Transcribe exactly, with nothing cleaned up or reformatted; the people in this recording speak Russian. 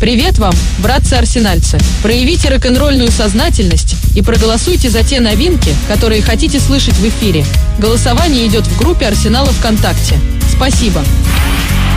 Привет вам, братцы-арсенальцы! Проявите рок-н-ролльную сознательность и проголосуйте за те новинки, которые хотите слышать в эфире. Голосование идет в группе Арсенала ВКонтакте. Спасибо!